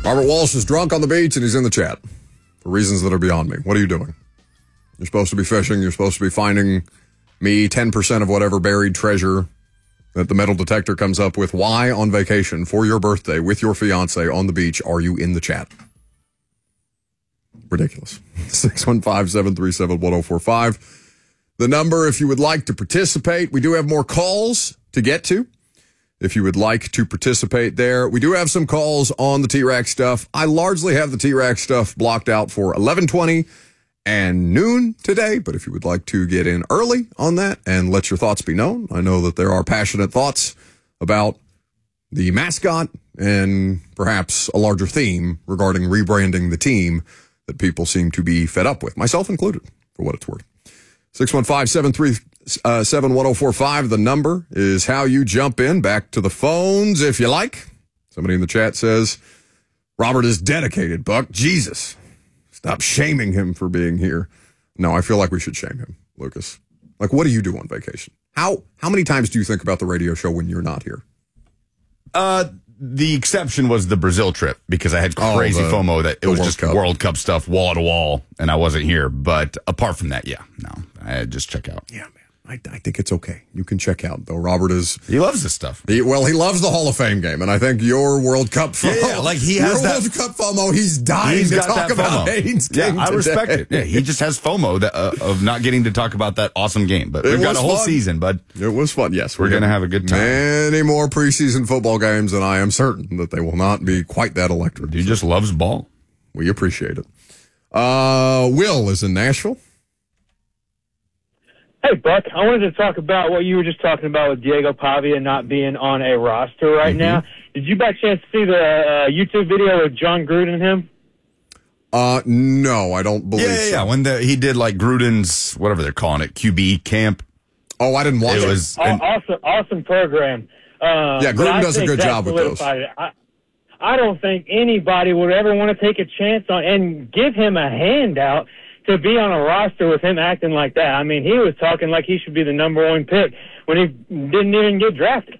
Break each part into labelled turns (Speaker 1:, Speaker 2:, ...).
Speaker 1: Robert Walsh is drunk on the beach and he's in the chat for reasons that are beyond me. What are you doing? You're supposed to be fishing. You're supposed to be finding me 10% of whatever buried treasure that the metal detector comes up with. Why on vacation for your birthday with your fiance on the beach are you in the chat? Ridiculous. 615-737-1045. The number if you would like to participate. We do have more calls to get to. If you would like to participate there, we do have some calls on the T-Rack stuff. I largely have the T-Rack stuff blocked out for 11:20 and noon today, but if you would like to get in early on that and let your thoughts be known, I know that there are passionate thoughts about the mascot and perhaps a larger theme regarding rebranding the team that people seem to be fed up with, myself included, for what it's worth. 615-737-1045. The number is how you jump in. Back to the phones, if you like. Somebody in the chat says, Robert is dedicated, Buck. Jesus. Stop shaming him for being here. No, I feel like we should shame him, Lucas. Like, what do you do on vacation? How many times do you think about the radio show when you're not here?
Speaker 2: The exception was the Brazil trip because I had crazy FOMO that it was just World Cup stuff wall to wall and I wasn't here. But apart from that, I just check out.
Speaker 1: Yeah, man. I think it's okay. You can check out, though. Robert is...
Speaker 2: He loves this stuff.
Speaker 1: He loves the Hall of Fame game, and I think your World Cup FOMO...
Speaker 2: Yeah, like he has
Speaker 1: your World Cup FOMO, he's dying to talk about Haynes King
Speaker 2: I respect it. Yeah, he just has FOMO of not getting to talk about that awesome game. But we've got a whole season, bud.
Speaker 1: It was fun, yes.
Speaker 2: We're going to have a good time.
Speaker 1: Many more preseason football games, and I am certain that they will not be quite that electric.
Speaker 2: He just loves ball.
Speaker 1: We appreciate it. Will is in Nashville.
Speaker 3: Hey, Buck, I wanted to talk about what you were just talking about with Diego Pavia not being on a roster right now. Did you by chance see the YouTube video of John Gruden and him?
Speaker 1: No, I don't believe so.
Speaker 2: Yeah. When he did like Gruden's, whatever they're calling it, QB camp.
Speaker 1: Oh, I didn't watch it.
Speaker 3: It was awesome program.
Speaker 1: Gruden does a good job with those.
Speaker 3: I don't think anybody would ever want to take a chance on and give him a handout to be on a roster with him acting like that. I mean, he was talking like he should be the number one pick when he didn't even get drafted.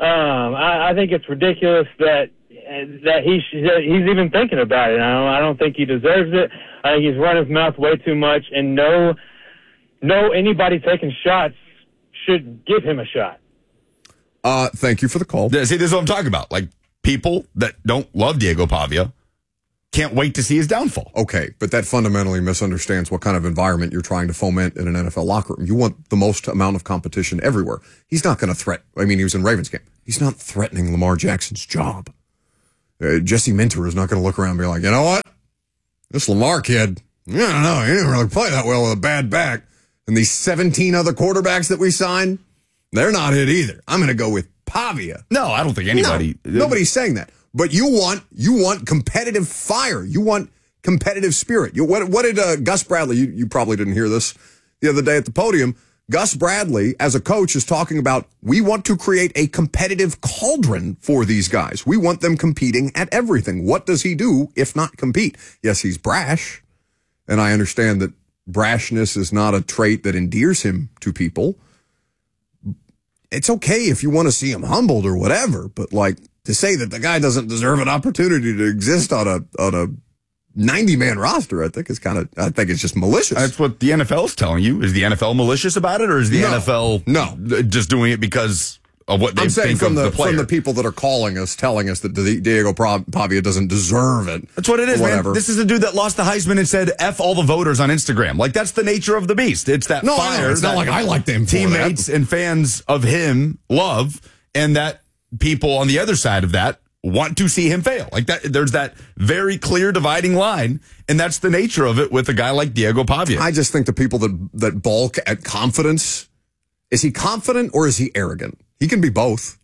Speaker 3: I think it's ridiculous that he's even thinking about it. I don't think he deserves it. I think he's run his mouth way too much, and no anybody taking shots should give him a shot.
Speaker 1: Thank you for the call.
Speaker 2: See, this is what I'm talking about. Like, people that don't love Diego Pavia can't wait to see his downfall.
Speaker 1: Okay, but that fundamentally misunderstands what kind of environment you're trying to foment in an NFL locker room. You want the most amount of competition everywhere. He's not going to threaten. I mean, he was in Ravens camp. He's not threatening Lamar Jackson's job. Jesse Minter is not going to look around and be like, you know what? This Lamar kid, I don't know, he didn't really play that well with a bad back. And these 17 other quarterbacks that we signed, they're not it either. I'm going to go with Pavia.
Speaker 2: No, I don't think anybody.
Speaker 1: No, nobody's saying that. But you want competitive fire. You want competitive spirit. What did Gus Bradley, you probably didn't hear this the other day at the podium. Gus Bradley, as a coach, is talking about, we want to create a competitive cauldron for these guys. We want them competing at everything. What does he do if not compete? Yes, he's brash. And I understand that brashness is not a trait that endears him to people. It's okay if you want to see him humbled or whatever, but like, to say that the guy doesn't deserve an opportunity to exist on a 90-man roster, I think it's just malicious.
Speaker 2: That's what the NFL is telling you. Is the NFL malicious about it, or is the NFL just doing it because of what they think of the player?
Speaker 1: From the people that are calling us, telling us that Diego Pavia doesn't deserve it.
Speaker 2: That's what it is, man. This is a dude that lost the Heisman and said F all the voters on Instagram. Like, that's the nature of the beast. It's that fire.
Speaker 1: It's not like I like them
Speaker 2: teammates and fans of him love, and that people on the other side of that want to see him fail. Like that, there's that very clear dividing line, and that's the nature of it with a guy like Diego Pavia.
Speaker 1: I just think the people that balk at confidence, is he confident or is he arrogant? He can be both.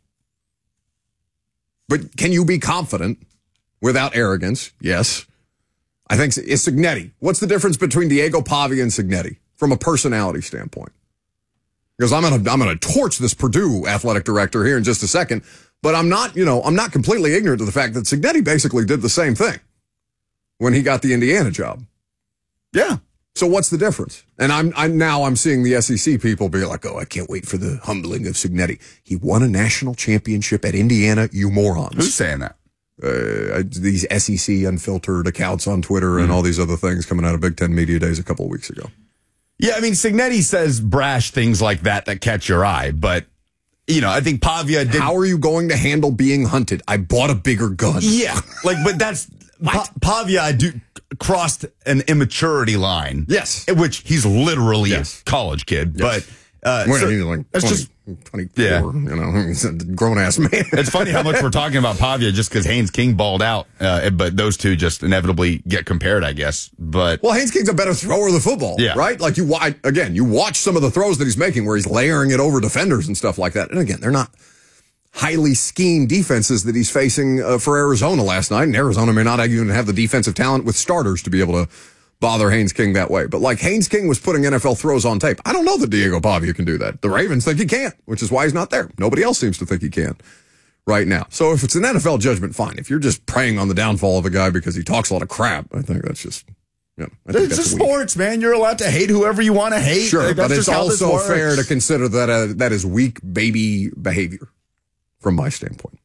Speaker 1: But can you be confident without arrogance? Yes. I think it's Cignetti. What's the difference between Diego Pavia and Cignetti from a personality standpoint? Because I'm gonna torch this Purdue athletic director here in just a second, but I'm not completely ignorant to the fact that Cignetti basically did the same thing when he got the Indiana job.
Speaker 2: Yeah.
Speaker 1: So what's the difference? And I'm seeing the SEC people be like, oh, I can't wait for the humbling of Cignetti. He won a national championship at Indiana, you morons.
Speaker 2: Who's saying that?
Speaker 1: these SEC unfiltered accounts on Twitter and all these other things coming out of Big Ten Media Days a couple of weeks ago.
Speaker 2: Yeah, I mean, Cignetti says brash things like that catch your eye, but, I think Pavia did.
Speaker 1: How are you going to handle being hunted? I bought a bigger gun.
Speaker 2: Yeah, but that's Pavia crossed an immaturity line.
Speaker 1: Yes.
Speaker 2: Which he's literally a college kid, but
Speaker 1: he's like 24, he's a grown-ass man.
Speaker 2: It's funny how much we're talking about Pavia just because Haynes King balled out, but those two just inevitably get compared, I guess. But
Speaker 1: Haynes King's a better thrower of the football, right? Like, you watch some of the throws that he's making where he's layering it over defenders and stuff like that. And again, they're not highly schemed defenses that he's facing for Arizona last night, and Arizona may not even have the defensive talent with starters to be able to bother Haynes King that way. But like Haynes King was putting NFL throws on tape. I don't know that Diego Pavia can do that. The Ravens think he can't, which is why he's not there. Nobody else seems to think he can right now. So if it's an NFL judgment, fine. If you're just preying on the downfall of a guy because he talks a lot of crap, I think that's just,
Speaker 2: it's a sports, man. You're allowed to hate whoever you want to hate.
Speaker 1: Sure, but it's also fair to consider that that is weak baby behavior from my standpoint.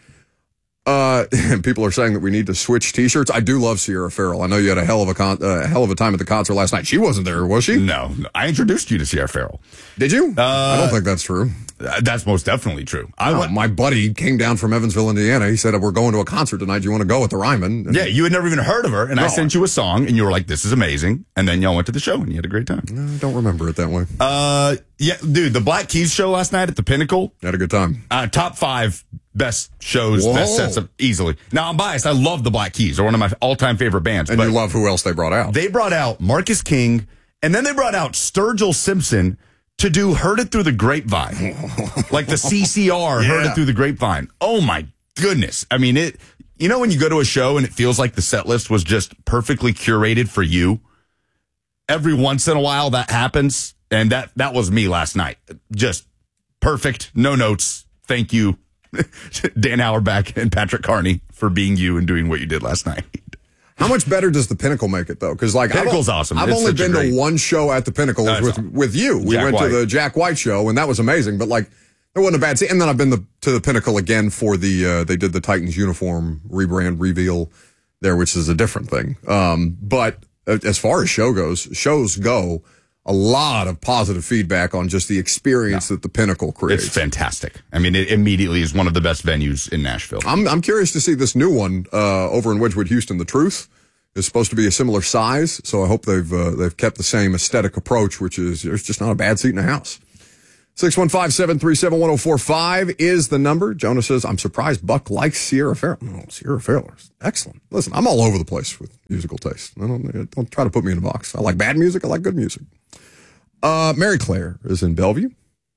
Speaker 1: People are saying that we need to switch T-shirts. I do love Sierra Farrell. I know you had a hell of a time at the concert last night. She wasn't there, was she?
Speaker 2: No, I introduced you to Sierra Farrell.
Speaker 1: Did you? I don't think that's true.
Speaker 2: That's most definitely true.
Speaker 1: My buddy came down from Evansville, Indiana. He said, "We're going to a concert tonight. Do you want to go at the Ryman?"
Speaker 2: Yeah, you had never even heard of her, and I sent you a song, and you were like, "This is amazing." And then y'all went to the show, and you had a great time.
Speaker 1: I don't remember it that way.
Speaker 2: Yeah, dude, the Black Keys show last night at the Pinnacle.
Speaker 1: Had a good time.
Speaker 2: Top 5 best shows, best sets of easily. Now, I'm biased. I love the Black Keys. They're one of my all-time favorite bands.
Speaker 1: And you love who else they brought out.
Speaker 2: They brought out Marcus King, and then they brought out Sturgill Simpson to do Heard It Through the Grapevine. Like the CCR, Heard It Through the Grapevine. Oh, my goodness. I mean, when you go to a show and it feels like the set list was just perfectly curated for you, every once in a while that happens, and that was me last night. Just perfect, no notes. Thank you, Dan Auerbach and Patrick Carney, for being you and doing what you did last night.
Speaker 1: How much better does the Pinnacle make it, though? Because
Speaker 2: Pinnacle's awesome.
Speaker 1: I've only been to one show at the Pinnacle with you. We went to the Jack White show, and that was amazing. But there wasn't a bad scene. And then I've been to the Pinnacle again for they did the Titans uniform rebrand reveal there, which is a different thing. But as far as shows go, a lot of positive feedback on just the experience that the Pinnacle creates.
Speaker 2: It's fantastic. I mean, it immediately is one of the best venues in Nashville.
Speaker 1: I'm curious to see this new one over in Wedgwood, Houston. The Truth is supposed to be a similar size, so I hope they've kept the same aesthetic approach, which is there's just not a bad seat in the house. 615-737-1045 is the number. Jonah says, "I'm surprised Buck likes Sierra Farrell." Oh, Sierra Farrell is excellent. Listen, I'm all over the place with musical taste. Don't try to put me in a box. I like bad music. I like good music. Mary Claire is in Bellevue.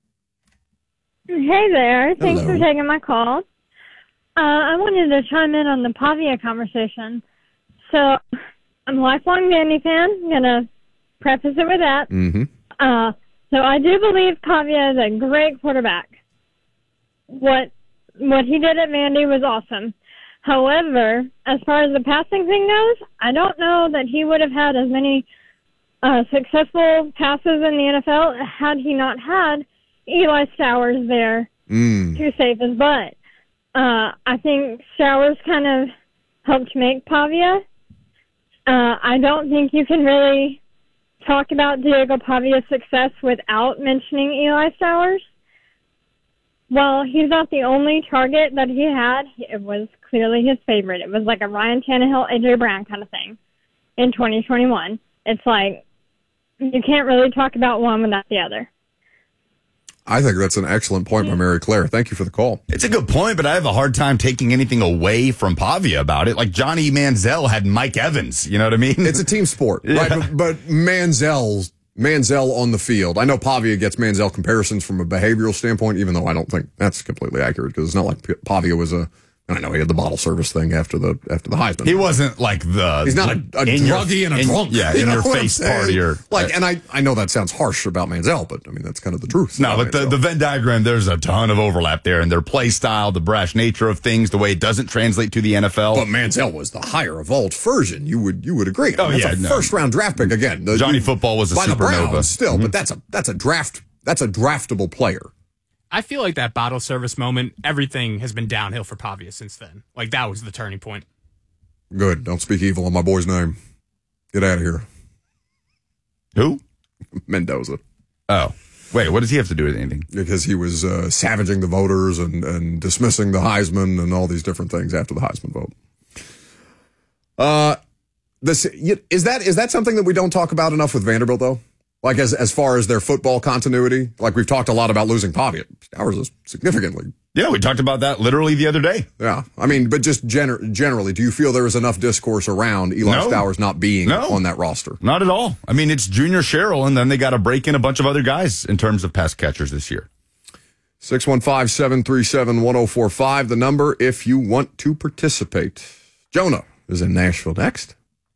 Speaker 4: Hey there. Thanks for taking my call. I wanted to chime in on the Pavia conversation. So I'm a lifelong Vandy fan. I'm going to preface it with that.
Speaker 1: Mm-hmm.
Speaker 4: So I do believe Pavia is a great quarterback. What he did at Vandy was awesome. However, as far as the passing thing goes, I don't know that he would have had as many successful passes in the NFL had he not had Eli Stowers there to save his butt. I think Stowers kind of helped make Pavia. I don't think you can really talk about Diego Pavia's success without mentioning Eli Stowers. Well, he's not the only target that he had. It was clearly his favorite. It was like a Ryan Tannehill, A.J. Brown kind of thing in 2021. It's like you can't really talk about one without the other.
Speaker 1: I think that's an excellent point by Mary Claire. Thank you for the call.
Speaker 2: It's a good point, but I have a hard time taking anything away from Pavia about it. Like Johnny Manziel had Mike Evans. You know what I mean?
Speaker 1: It's a team sport, right? But Manziel on the field. I know Pavia gets Manziel comparisons from a behavioral standpoint, even though I don't think that's completely accurate because it's not like Pavia was I know he had the bottle service thing after the Heisman.
Speaker 2: He wasn't like
Speaker 1: he's not a druggie and a drunk.
Speaker 2: Yeah, in your face partier.
Speaker 1: And I know that sounds harsh about Manziel, but I mean that's kind of the truth.
Speaker 2: No, but the Venn diagram, there's a ton of overlap there in their play style, the brash nature of things, the way it doesn't translate to the NFL.
Speaker 1: But Manziel was the higher evolved version. You would agree. First round draft pick again.
Speaker 2: Johnny Football was a
Speaker 1: by
Speaker 2: supernova
Speaker 1: the Browns still, but that's a draftable player.
Speaker 5: I feel like that bottle service moment, everything has been downhill for Pavia since then. Like, that was the turning point.
Speaker 1: Good. Don't speak evil on my boy's name. Get out of here.
Speaker 2: Who?
Speaker 1: Mendoza.
Speaker 2: Oh. Wait, what does he have to do with anything?
Speaker 1: Because he was savaging the voters and dismissing the Heisman and all these different things after the Heisman vote. Is that something that we don't talk about enough with Vanderbilt, though? Like, as far as their football continuity? Like, we've talked a lot about losing Pavia. Stowers is significantly.
Speaker 2: Yeah, we talked about that literally the other day.
Speaker 1: Yeah. I mean, but just generally, do you feel there was enough discourse around Eli Stowers not being on that roster?
Speaker 2: Not at all. I mean, it's Junior Sherrill, and then they got to break in a bunch of other guys in terms of pass catchers this year.
Speaker 1: 615-737-1045, the number if you want to participate. Jonah is in Nashville next.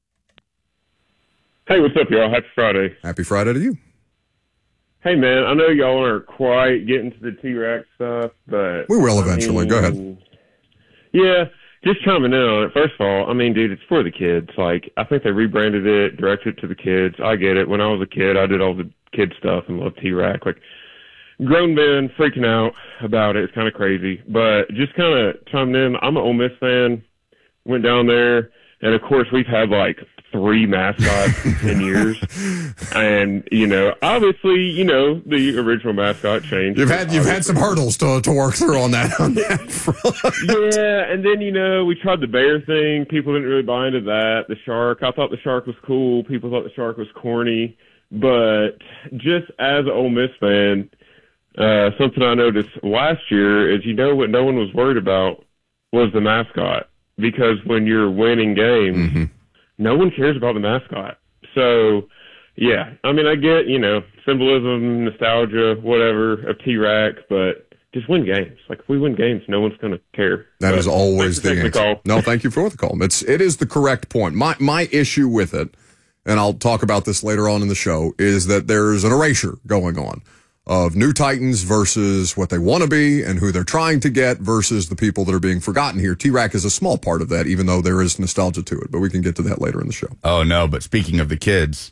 Speaker 6: Hey, what's up, y'all? Happy Friday.
Speaker 1: Happy Friday to you.
Speaker 6: Hey, man, I know y'all aren't quite getting to the T-Rack stuff, but...
Speaker 1: We will eventually. Go ahead.
Speaker 6: Yeah, just chiming in on it. First of all, I mean, dude, it's for the kids. Like, I think they rebranded it, directed it to the kids. I get it. When I was a kid, I did all the kid stuff and loved T-Rack. Like, grown men freaking out about it. It's kind of crazy. But just kind of chiming in, I'm an Ole Miss fan. Went down there, and, of course, we've had, like, 3 mascots in 10 years. And, obviously, the original mascot changed.
Speaker 1: You've had some hurdles to work through on that front.
Speaker 6: Yeah, and then, we tried the bear thing. People didn't really buy into that. The shark, I thought the shark was cool. People thought the shark was corny. But just as an Ole Miss fan, something I noticed last year is, what no one was worried about was the mascot. Because when you're winning games, no one cares about the mascot. So, yeah, I mean, I get, symbolism, nostalgia, whatever, of T-Rack, but just win games. Like, if we win games, no one's going to care.
Speaker 1: That is always the answer. No, thank you for the call. It is the correct point. My issue with it, and I'll talk about this later on in the show, is that there's an erasure going on of new Titans versus what they want to be and who they're trying to get versus the people that are being forgotten here. T-Rack is a small part of that, even though there is nostalgia to it. But we can get to that later in the show.
Speaker 2: Oh, no, but speaking of the kids...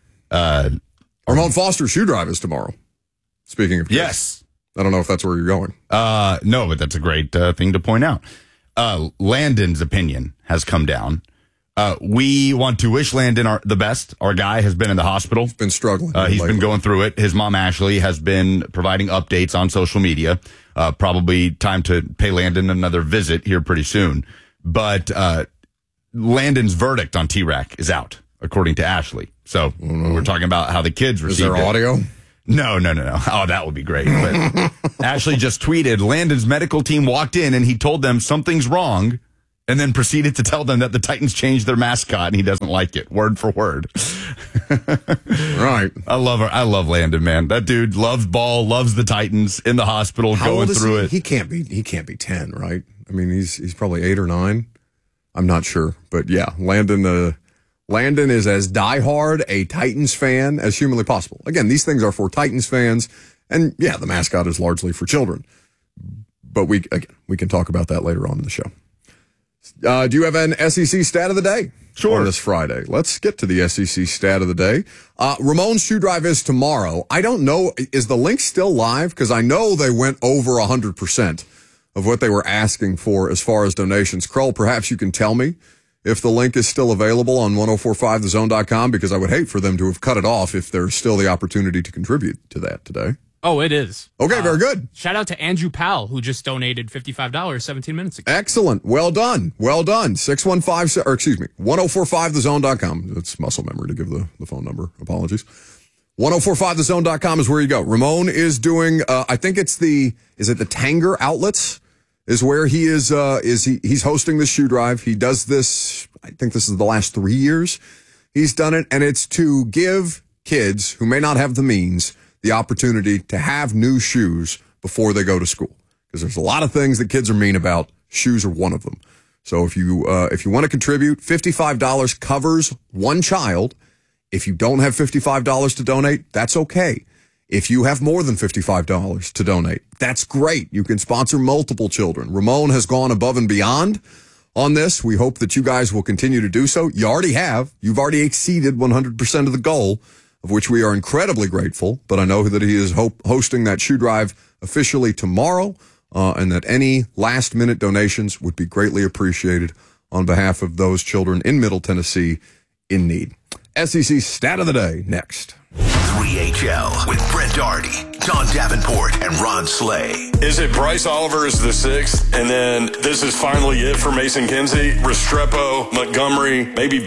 Speaker 1: Ramon Foster's shoe drive is tomorrow. Speaking of kids.
Speaker 2: Yes.
Speaker 1: I don't know if that's where you're going.
Speaker 2: No, but that's a great thing to point out. Landon's opinion has come down. We want to wish Landon the best. Our guy has been in the hospital.
Speaker 1: He's been struggling.
Speaker 2: He's been going through it. His mom, Ashley, has been providing updates on social media. Probably time to pay Landon another visit here pretty soon. But Landon's verdict on T-Rack is out, according to Ashley. So we're talking about how the kids received it.
Speaker 1: Is there audio?
Speaker 2: No. Oh, that would be great. But Ashley just tweeted, Landon's medical team walked in and he told them something's wrong. And then proceeded to tell them that the Titans changed their mascot and he doesn't like it, word for word.
Speaker 1: Right.
Speaker 2: I love Landon, man. That dude loves ball, loves the Titans, in the hospital, going through it.
Speaker 1: He can't be 10, right? I mean, he's probably 8 or 9. I'm not sure. But yeah, Landon is as diehard a Titans fan as humanly possible. Again, these things are for Titans fans. And yeah, the mascot is largely for children. But we can talk about that later on in the show. Do you have an SEC stat of the day?
Speaker 2: Sure.
Speaker 1: On this Friday. Let's get to the SEC stat of the day. Ramon's shoe drive is tomorrow. I don't know. Is the link still live? Because I know they went over 100% of what they were asking for as far as donations. Krull, perhaps you can tell me if the link is still available on 1045thezone.com, because I would hate for them to have cut it off if there's still the opportunity to contribute to that today.
Speaker 5: Oh, it is.
Speaker 1: Okay, very good.
Speaker 5: Shout out to Andrew Powell, who just donated $55 17 minutes ago.
Speaker 1: Excellent. Well done. 1045thezone.com. It's muscle memory to give the phone number. Apologies. 1045thezone.com is where you go. Ramon is doing, I think it's the Tanger Outlets is where he is, he's hosting this shoe drive. He does this, I think this is the last 3 years he's done it, and it's to give kids who may not have the means the opportunity to have new shoes before they go to school. Because there's a lot of things that kids are mean about. Shoes are one of them. So if you want to contribute, $55 covers one child. If you don't have $55 to donate, that's okay. If you have more than $55 to donate, that's great. You can sponsor multiple children. Ramon has gone above and beyond on this. We hope that you guys will continue to do so. You already have. You've already exceeded 100% of the goal of of which we are incredibly grateful. But I know that he is hosting that shoe drive officially tomorrow, and that any last-minute donations would be greatly appreciated on behalf of those children in Middle Tennessee in need. SEC Stat of the Day next.
Speaker 7: 3HL with Brent Doherty, John Davenport, and Ron Slay.
Speaker 8: Is it Bryce Oliver is the 6th, and then this is finally it for Mason Kinsey, Restrepo, Montgomery, maybe